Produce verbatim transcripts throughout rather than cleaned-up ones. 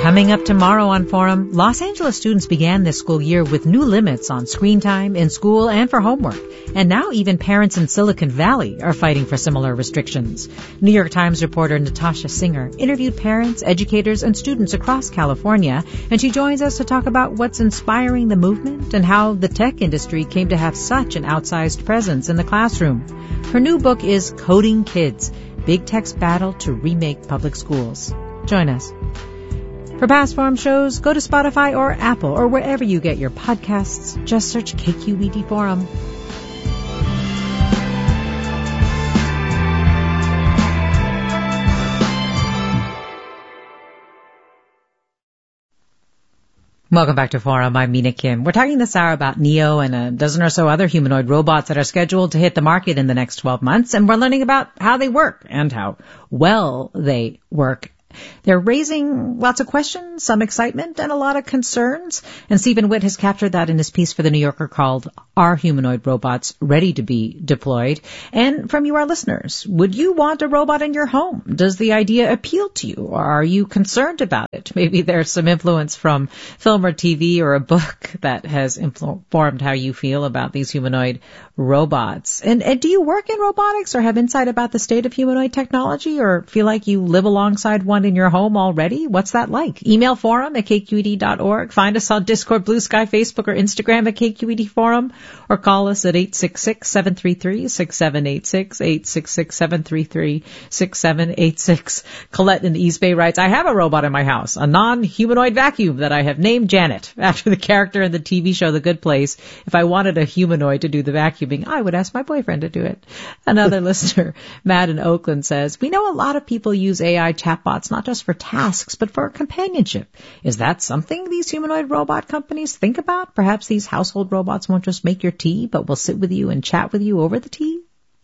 Coming up tomorrow on Forum, Los Angeles students began this school year with new limits on screen time in school and for homework. And now even parents in Silicon Valley are fighting for similar restrictions. New York Times reporter Natasha Singer interviewed parents, educators, and students across California, and she joins us to talk about what's inspiring the movement and how the tech industry came to have such an outsized presence in the classroom. Her new book is Coding Kids, Big Tech's Battle to Remake Public Schools. Join us. For past Forum shows, go to Spotify or Apple or wherever you get your podcasts. Just search K Q E D Forum. Welcome back to Forum. I'm Mina Kim. We're talking this hour about Neo and a dozen or so other humanoid robots that are scheduled to hit the market in the next twelve months, and we're learning about how they work and how well they work. They're raising lots of questions, some excitement, and a lot of concerns. And Stephen Witt has captured that in his piece for The New Yorker called Are Humanoid Robots Ready to be Deployed? And from you, our listeners, would you want a robot in your home? Does the idea appeal to you? Or are you concerned about it? Maybe there's some influence from film or T V or a book that has informed how you feel about these humanoid robots. And, and do you work in robotics or have insight about the state of humanoid technology or feel like you live alongside one in your home already? What's that like? Email forum at K Q E D dot org. Find us on Discord, Blue Sky, Facebook, or Instagram at K Q E D Forum, or call us at eight six six, seven three three, six seven eight six, eight six six, seven three three, six seven eight six. Colette in the East Bay writes, I have a robot in my house, a non-humanoid vacuum that I have named Janet, after the character in the T V show The Good Place. If I wanted a humanoid to do the vacuuming, I would ask my boyfriend to do it. Another listener, Matt in Oakland, says, we know a lot of people use A I chatbots not just for tasks, but for companionship. Is that something these humanoid robot companies think about? Perhaps these household robots won't just make your tea, but will sit with you and chat with you over the tea?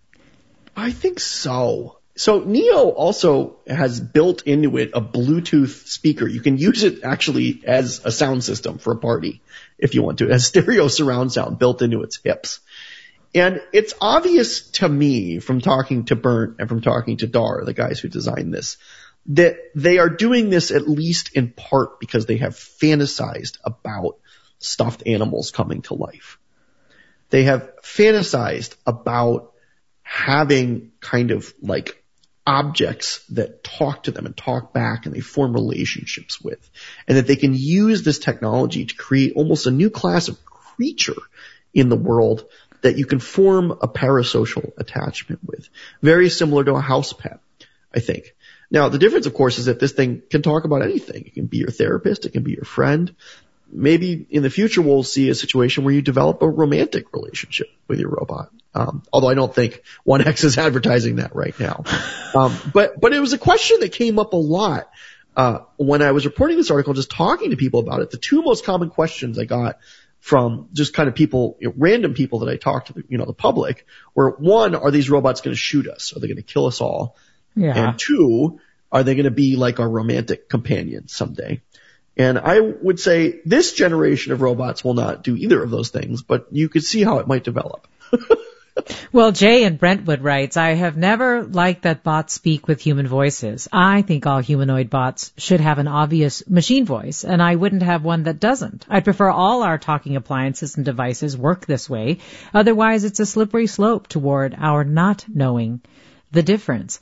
I think so. So Neo also has built into it a Bluetooth speaker. You can use it actually as a sound system for a party if you want to. It has stereo surround sound built into its hips. And it's obvious to me from talking to Bernd and from talking to Dar, the guys who designed this, that they are doing this at least in part because they have fantasized about stuffed animals coming to life. They have fantasized about having kind of like objects that talk to them and talk back and they form relationships with, and that they can use this technology to create almost a new class of creature in the world that you can form a parasocial attachment with. Very similar to a house pet, I think. Now, the difference, of course, is that this thing can talk about anything. It can be your therapist. It can be your friend. Maybe in the future we'll see a situation where you develop a romantic relationship with your robot. Um, although I don't think one X is advertising that right now. Um, but, but it was a question that came up a lot, uh, when I was reporting this article, just talking to people about it. The two most common questions I got from just kind of people, you know, random people that I talked to, you know, the public, were one, are these robots going to shoot us? Are they going to kill us all? Yeah. And two, are they going to be like our romantic companions someday? And I would say this generation of robots will not do either of those things, but you could see how it might develop. Well, Jay in Brentwood writes, I have never liked that bots speak with human voices. I think all humanoid bots should have an obvious machine voice, and I wouldn't have one that doesn't. I'd prefer all our talking appliances and devices work this way. Otherwise, it's a slippery slope toward our not knowing the difference.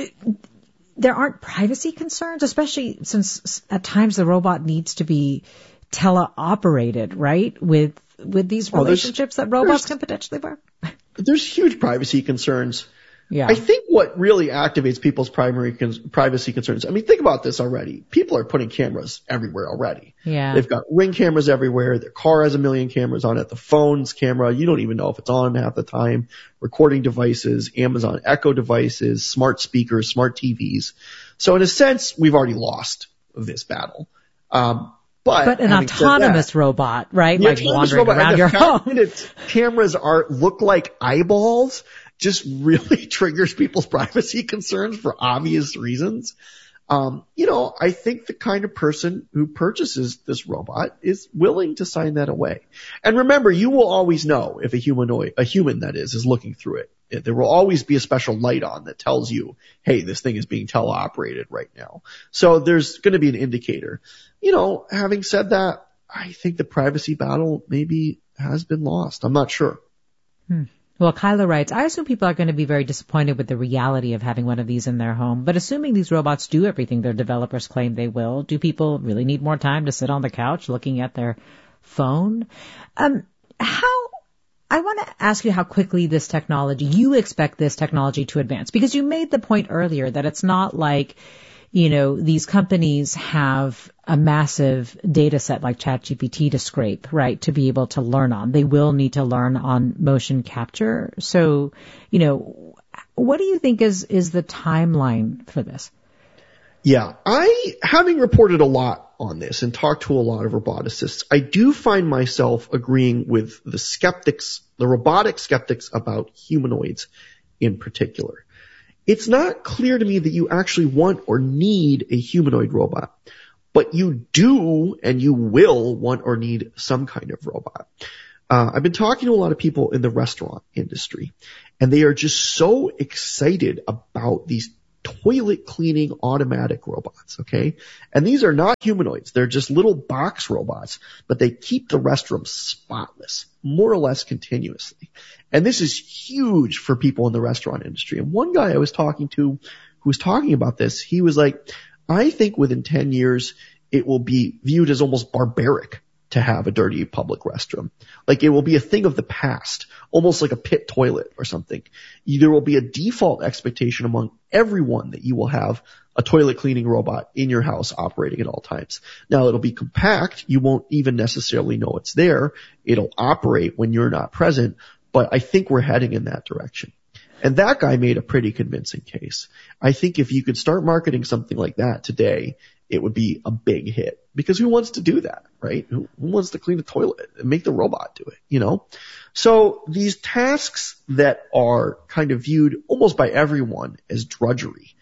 There aren't privacy concerns, especially since at times the robot needs to be teleoperated, right? With with these relationships oh, that robots can potentially work. There's huge privacy concerns. Yeah. I think what really activates people's primary cons- privacy concerns, I mean, think about this already. People are putting cameras everywhere already. Yeah. They've got Ring cameras everywhere. Their car has a million cameras on it. The phone's camera, you don't even know if it's on half the time. Recording devices, Amazon Echo devices, smart speakers, smart T Vs. So in a sense, we've already lost this battle. Um, But, but an autonomous that, robot, right? Like wandering robot, around your home. And its cameras are look like eyeballs just really triggers people's privacy concerns for obvious reasons. Um, you know, I think the kind of person who purchases this robot is willing to sign that away. And remember, you will always know if a humanoid, a human that is, is looking through it There will always be a special light on that tells you, hey, this thing is being teleoperated right now. So there's going to be an indicator. You know, having said that, I think the privacy battle maybe has been lost. I'm not sure. Hmm. Well, Kyla writes, I assume people are going to be very disappointed with the reality of having one of these in their home. But assuming these robots do everything their developers claim they will, do people really need more time to sit on the couch looking at their phone? Um, how, I want to ask you how quickly this technology, you expect this technology to advance. Because you made the point earlier that it's not like, you know, these companies have a massive data set like ChatGPT to scrape, right, to be able to learn on. They will need to learn on motion capture. So, you know, what do you think is, is the timeline for this? Yeah, I, having reported a lot on this and talked to a lot of roboticists, I do find myself agreeing with the skeptics, the robotic skeptics about humanoids in particular. It's not clear to me that you actually want or need a humanoid robot, but you do and you will want or need some kind of robot. Uh, I've been talking to a lot of people in the restaurant industry, and they are just so excited about these toilet cleaning automatic robots, okay? And these are not humanoids. They're just little box robots, but they keep the restroom spotless, more or less continuously. And this is huge for people in the restaurant industry. And one guy I was talking to who was talking about this, he was like, I think within ten years, it will be viewed as almost barbaric to have a dirty public restroom. Like it will be a thing of the past, almost like a pit toilet or something. There will be a default expectation among everyone that you will have a toilet cleaning robot in your house operating at all times. Now it'll be compact. You won't even necessarily know it's there. It'll operate when you're not present, but I think we're heading in that direction. And that guy made a pretty convincing case. I think if you could start marketing something like that today, it would be a big hit. Because who wants to do that, right? Who, who wants to clean a toilet and make the robot do it, you know? So these tasks that are kind of viewed almost by everyone as drudgery,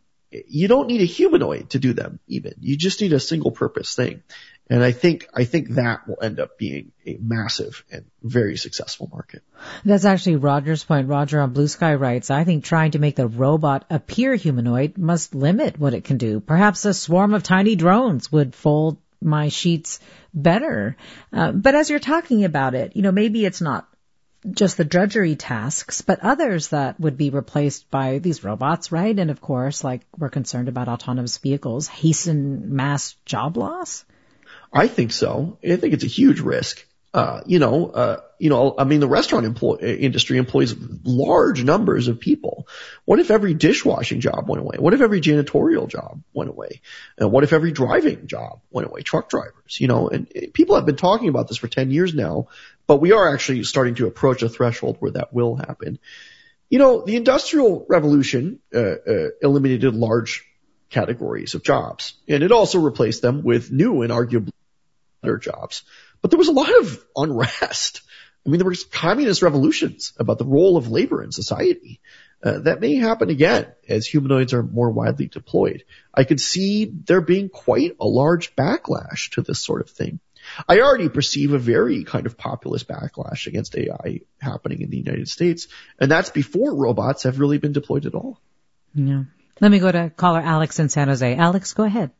you don't need a humanoid to do them even. You just need a single purpose thing. And I think, I think that will end up being a massive and very successful market. That's actually Roger's point. Roger on Blue Sky writes, I think trying to make the robot appear humanoid must limit what it can do. Perhaps a swarm of tiny drones would fold my sheets better. Uh, but as you're talking about it, you know, maybe it's not just the drudgery tasks, but others that would be replaced by these robots, right? And of course, like we're concerned about autonomous vehicles, hasten mass job loss. I think so. I think it's a huge risk. Uh, you know, uh, you know, I mean, the restaurant employ- industry employs large numbers of people. What if every dishwashing job went away? What if every janitorial job went away? And what if every driving job went away? Truck drivers, you know, and people have been talking about this for ten years now, but we are actually starting to approach a threshold where that will happen. You know, the Industrial Revolution, uh, uh, eliminated large categories of jobs, and it also replaced them with new and arguably better jobs. But there was a lot of unrest. I mean, there were communist revolutions about the role of labor in society. Uh, that may happen again as humanoids are more widely deployed. I could see there being quite a large backlash to this sort of thing. I already perceive a very kind of populist backlash against A I happening in the United States, and that's before robots have really been deployed at all. Yeah. Let me go to caller Alex in San Jose. Alex, go ahead.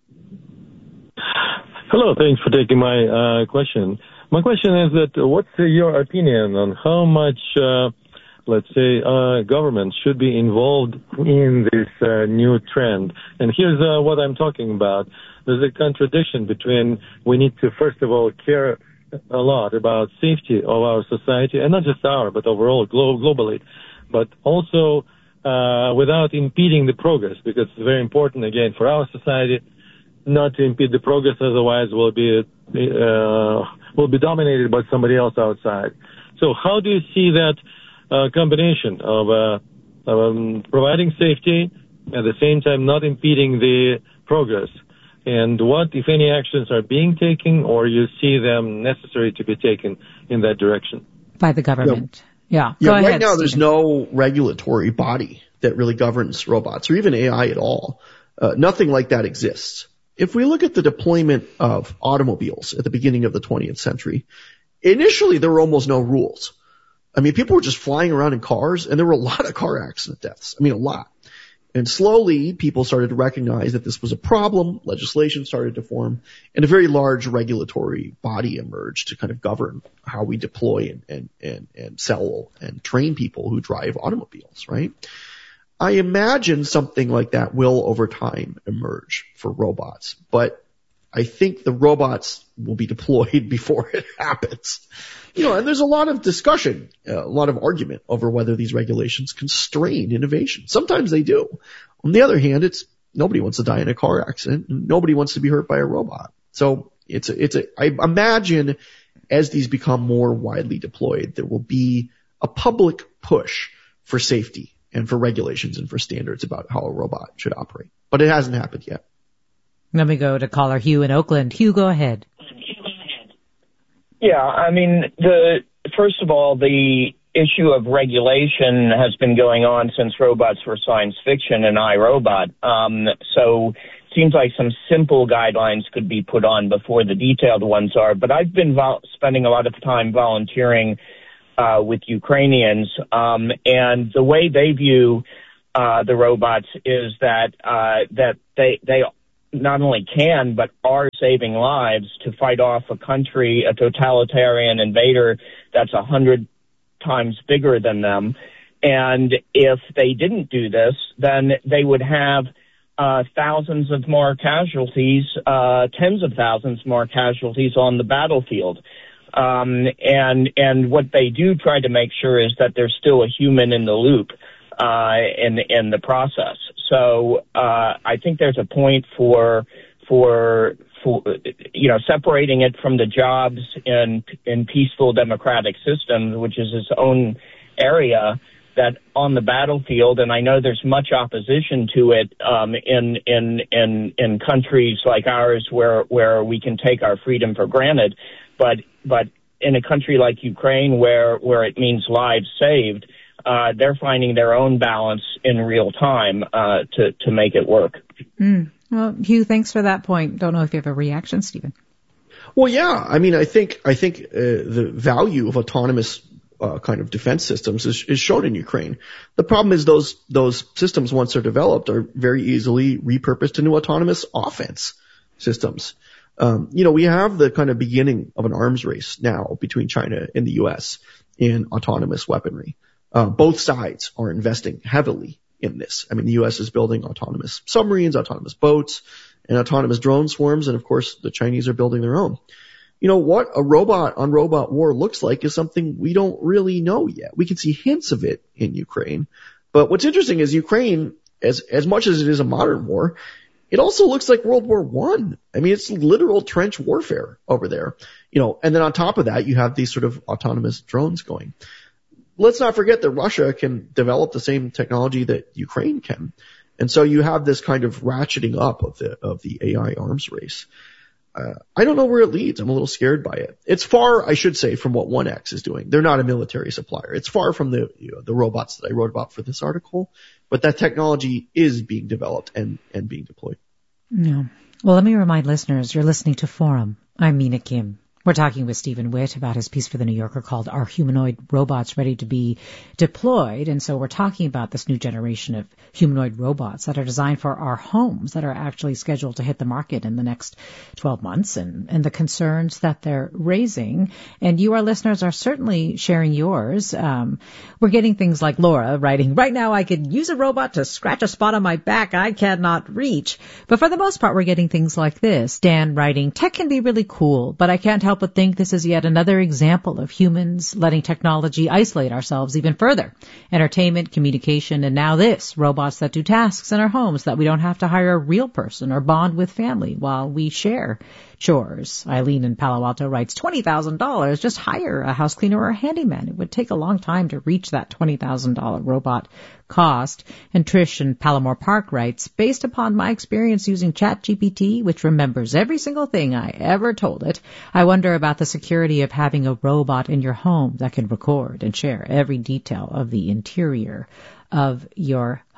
Hello, thanks for taking my uh, question. My question is that uh, what's uh, your opinion on how much, uh, let's say, uh, government should be involved in this uh, new trend? And here's uh, what I'm talking about. There's a contradiction between we need to, first of all, care a lot about safety of our society, and not just our, but overall glo- globally, but also uh, without impeding the progress, because it's very important, again, for our society not to impede the progress, otherwise we'll be uh, will be dominated by somebody else outside. So how do you see that uh, combination of, uh, of um, providing safety at the same time not impeding the progress? And what, if any, actions are being taken, or you see them necessary to be taken in that direction? By the government. Yeah. Yeah, Go right ahead, now Stephen. there's no regulatory body that really governs robots or even A I at all. Uh, nothing like that exists. If we look at the deployment of automobiles at the beginning of the twentieth century, initially there were almost no rules. I mean, people were just flying around in cars, and there were a lot of car accident deaths. I mean, a lot. And slowly, people started to recognize that this was a problem. Legislation started to form, and a very large regulatory body emerged to kind of govern how we deploy and, and, and, and sell and train people who drive automobiles, right? I imagine something like that will, over time, emerge for robots. But I think the robots will be deployed before it happens. You know, and there's a lot of discussion, uh, a lot of argument over whether these regulations constrain innovation. Sometimes they do. On the other hand, it's nobody wants to die in a car accident. Nobody wants to be hurt by a robot. So it's a, it's a, I imagine as these become more widely deployed, there will be a public push for safety and for regulations and for standards about how a robot should operate. But it hasn't happened yet. Let me go to caller Hugh in Oakland. Hugh, go ahead. Yeah, I mean, the first of all, the issue of regulation has been going on since robots were science fiction and iRobot. Um, so it seems like some simple guidelines could be put on before the detailed ones are. But I've been vol- spending a lot of time volunteering uh, with Ukrainians, um, and the way they view uh, the robots is that uh, that they they not only can, but are saving lives to fight off a country, a totalitarian invader that's a hundred times bigger than them. And if they didn't do this, then they would have uh, thousands of more casualties, uh, tens of thousands more casualties on the battlefield. Um, and, and what they do try to make sure is that there's still a human in the loop, uh, in, in the process. So, uh, I think there's a point for, for, for, you know, separating it from the jobs in, in peaceful democratic systems, which is its own area, that on the battlefield, and I know there's much opposition to it, um, in, in, in, in countries like ours where, where we can take our freedom for granted. But, but in a country like Ukraine where, where it means lives saved, Uh, they're finding their own balance in real time uh, to to make it work. Mm. Well, Hugh, thanks for that point. Don't know if you have a reaction, Stephen. Well, yeah. I mean, I think I think uh, the value of autonomous uh, kind of defense systems is, is shown in Ukraine. The problem is those those systems, once they're developed, are very easily repurposed into autonomous offense systems. Um, you know, we have the kind of beginning of an arms race now between China and the U S in autonomous weaponry. Uh, both sides are investing heavily in this. I mean, the U S is building autonomous submarines, autonomous boats, and autonomous drone swarms. And of course, the Chinese are building their own. You know, what a robot on robot war looks like is something we don't really know yet. We can see hints of it in Ukraine. But what's interesting is Ukraine, as, as much as it is a modern war, it also looks like World War One. I. I mean, it's literal trench warfare over there. You know, and then on top of that, you have these sort of autonomous drones going. Let's not forget that Russia can develop the same technology that Ukraine can. And so you have this kind of ratcheting up of the, of the A I arms race. Uh, I don't know where it leads. I'm a little scared by it. It's far, I should say, from what one X is doing. They're not a military supplier. It's far from the, you know, the robots that I wrote about for this article, but that technology is being developed and, and being deployed. Yeah. Well, let me remind listeners, you're listening to Forum. I'm Mina Kim. We're talking with Stephen Witt about his piece for The New Yorker called Are Humanoid Robots Ready to be Deployed? And so we're talking about this new generation of humanoid robots that are designed for our homes that are actually scheduled to hit the market in the next twelve months and, and the concerns that they're raising. And you, our listeners, are certainly sharing yours. Um, we're getting things like Laura writing, right now I could use a robot to scratch a spot on my back I cannot reach. But for the most part, we're getting things like this. Dan writing, tech can be really cool, but I can't help but think this is yet another example of humans letting technology isolate ourselves even further. Entertainment, communication, and now this, robots that do tasks in our homes that we don't have to hire a real person or bond with family while we share chores. Eileen in Palo Alto writes, twenty thousand dollars, just hire a house cleaner or a handyman. It would take a long time to reach that twenty thousand dollars robot cost. And Trish in Palomar Park writes, based upon my experience using ChatGPT, which remembers every single thing I ever told it, I wonder about the security of having a robot in your home that can record and share every detail of the interior of your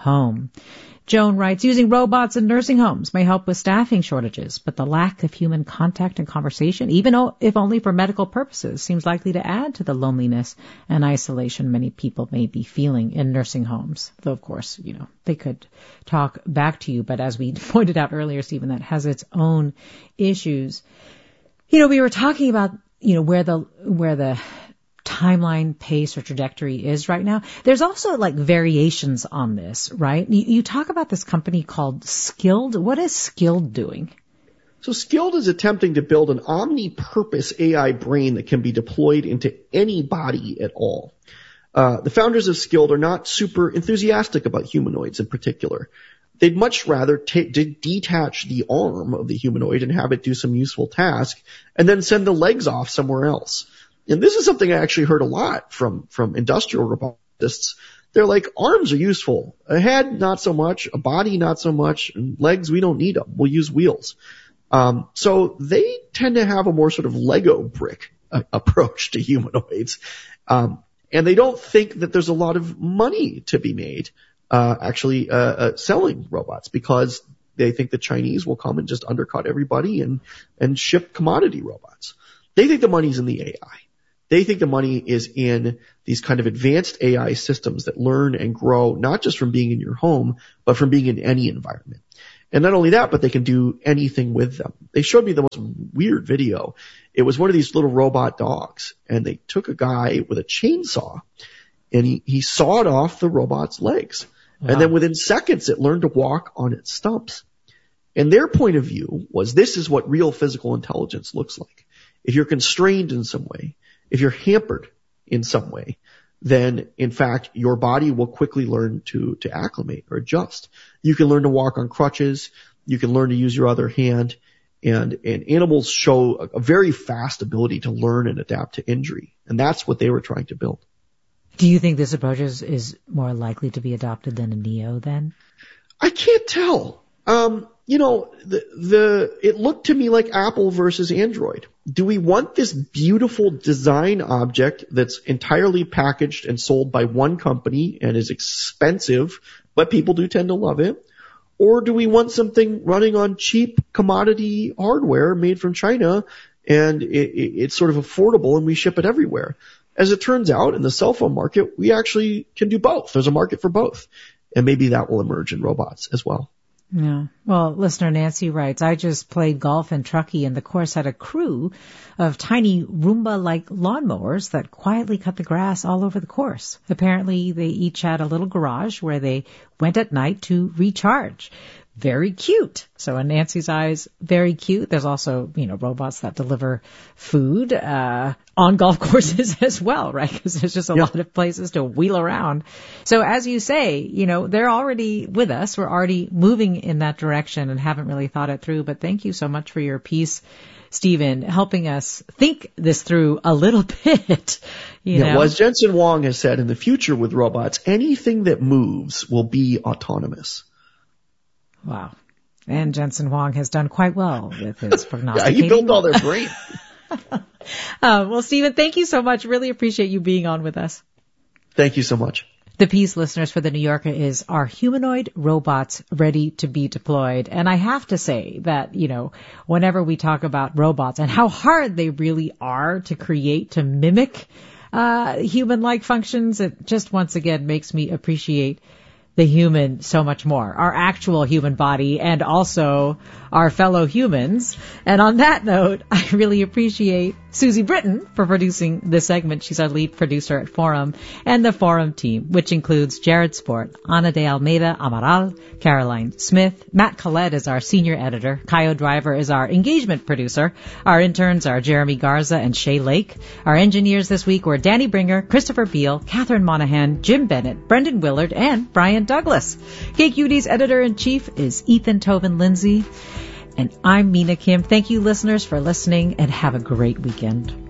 home. Joan writes, using robots in nursing homes may help with staffing shortages, but the lack of human contact and conversation, even if only for medical purposes, seems likely to add to the loneliness and isolation many people may be feeling in nursing homes. Though, of course, you know, they could talk back to you, but as we pointed out earlier, Stephen, that has its own issues. You know, we were talking about, you know, where the, where the, timeline, pace, or trajectory is right now. There's also like variations on this, right? You, you talk about this company called Skilled. What is Skilled doing? So Skilled is attempting to build an omni-purpose A I brain that can be deployed into any body at all. Uh, the founders of Skilled are not super enthusiastic about humanoids in particular. They'd much rather ta- de- detach the arm of the humanoid and have it do some useful task and then send the legs off somewhere else. And this is something I actually heard a lot from, from industrial robotists. They're like, arms are useful. A head, not so much. A body, not so much. And legs, we don't need them. We'll use wheels. Um, so they tend to have a more sort of Lego brick uh, approach to humanoids. Um, and they don't think that there's a lot of money to be made, uh, actually, uh, uh, selling robots because they think the Chinese will come and just undercut everybody and, and ship commodity robots. They think the money's in the A I. They think the money is in these kind of advanced A I systems that learn and grow, not just from being in your home, but from being in any environment. And not only that, but they can do anything with them. They showed me the most weird video. It was one of these little robot dogs, and they took a guy with a chainsaw, and he, he sawed off the robot's legs. Wow. And then within seconds, it learned to walk on its stumps. And their point of view was this is what real physical intelligence looks like. If you're constrained in some way, if you're hampered in some way, then in fact your body will quickly learn to, to acclimate or adjust. You can learn to walk on crutches. You can learn to use your other hand. And, and animals show a, a very fast ability to learn and adapt to injury. And that's what they were trying to build. Do you think this approach is, is more likely to be adopted than a Neo then? I can't tell. Um, you know, the, the, it looked to me like Apple versus Android. Do we want this beautiful design object that's entirely packaged and sold by one company and is expensive, but people do tend to love it? Or do we want something running on cheap commodity hardware made from China and it, it, it's sort of affordable and we ship it everywhere? As it turns out, in the cell phone market, we actually can do both. There's a market for both. And maybe that will emerge in robots as well. Yeah. Well, listener Nancy writes, I just played golf in Truckee and the course had a crew of tiny Roomba-like lawnmowers that quietly cut the grass all over the course. Apparently, they each had a little garage where they went at night to recharge. Very cute. So in Nancy's eyes, very cute. There's also, you know, robots that deliver food uh on golf courses as well, right? Because there's just a yeah. lot of places to wheel around. So as you say, you know, they're already with us. We're already moving in that direction and haven't really thought it through. But thank you so much for your piece, Stephen, helping us think this through a little bit. You yeah, know? well, as Jensen Huang has said, in the future with robots, anything that moves will be autonomous. Wow. And Jensen Huang has done quite well with his prognosticating. Yeah, he built all their brain. uh, well, Stephen, thank you so much. Really appreciate you being on with us. Thank you so much. The piece, listeners, for The New Yorker is, are humanoid robots ready to be deployed? And I have to say that, you know, whenever we talk about robots and how hard they really are to create, to mimic uh human-like functions, it just once again makes me appreciate the human so much more, our actual human body and also our fellow humans. And on that note, I really appreciate Susie Britton for producing this segment. She's our lead producer at Forum, and the Forum team, which includes Jared Sport, Ana de Almeida Amaral, Caroline Smith, Matt Collette is our senior editor, Kaio Driver is our engagement producer, our interns are Jeremy Garza and Shay Lake. Our engineers this week were Danny Bringer, Christopher Beal, Catherine Monahan, Jim Bennett, Brendan Willard, and Brian Douglas. K Q D's editor-in-chief is Ethan Toven-Lindsay. And I'm Mina Kim. Thank you, listeners, for listening, and have a great weekend.